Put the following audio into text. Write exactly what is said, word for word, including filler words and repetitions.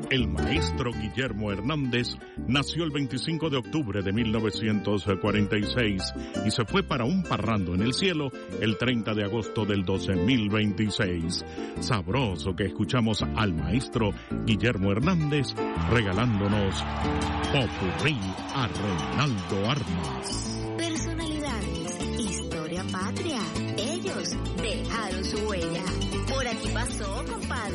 El maestro Guillermo Hernández nació el veinticinco de octubre de mil novecientos cuarenta y seis y se fue para un parrando en el cielo el treinta de agosto del doce mil veintiséis. Sabroso que escuchamos al maestro Guillermo Hernández regalándonos Popurrí a Reinaldo Armas. Personalidades, historia patria, ellos dejaron su huella. Por aquí pasó, compadre.